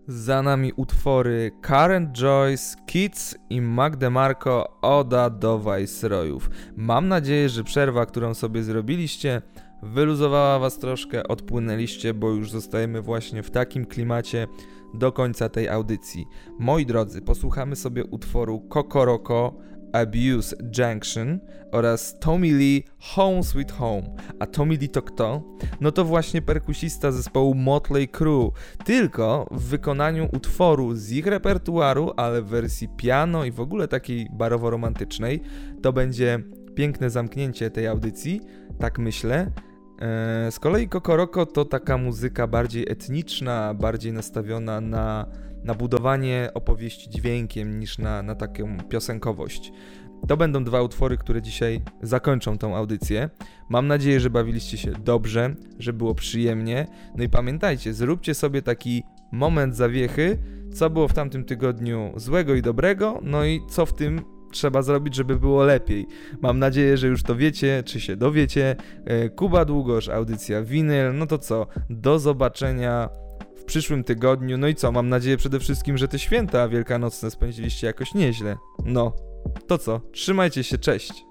Za nami utwory Karen Joyce, Kids i Mac DeMarco, Oda do Viceroyów. Mam nadzieję, że przerwa, którą sobie zrobiliście, wyluzowała was troszkę, odpłynęliście, bo już zostajemy właśnie w takim klimacie do końca tej audycji. Moi drodzy, posłuchamy sobie utworu Kokoroko, Abuse Junction oraz Tommy Lee, Home Sweet Home. A Tommy Lee to kto? No to właśnie perkusista zespołu Motley Crue, tylko w wykonaniu utworu z ich repertuaru, ale w wersji piano i w ogóle takiej barowo-romantycznej. To będzie piękne zamknięcie tej audycji, tak myślę. Z kolei Kokoroko to taka muzyka bardziej etniczna, bardziej nastawiona na budowanie opowieści dźwiękiem niż na taką piosenkowość. To będą dwa utwory, które dzisiaj zakończą tą audycję. Mam nadzieję, że bawiliście się dobrze, że było przyjemnie. No i pamiętajcie, zróbcie sobie taki moment zawiechy, co było w tamtym tygodniu złego i dobrego, no i co w tym trzeba zrobić, żeby było lepiej. Mam nadzieję, że już to wiecie, czy się dowiecie. Kuba Długosz, audycja Winyl. No to co, do zobaczenia w przyszłym tygodniu. No i co, mam nadzieję przede wszystkim, że te święta wielkanocne spędziliście jakoś nieźle. No, to co, trzymajcie się, cześć!